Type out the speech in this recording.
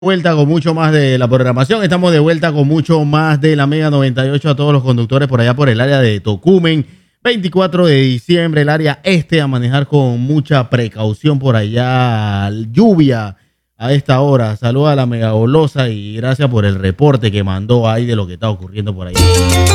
Vuelta con mucho más de la programación. Estamos de vuelta con mucho más de la Mega 98 a todos los conductores por allá por el área de Tocumen. 24 de diciembre, el área este, a manejar con mucha precaución por allá. Lluvia a esta hora. Saluda a la Mega Golosa y gracias por el reporte que mandó ahí de lo que está ocurriendo por ahí.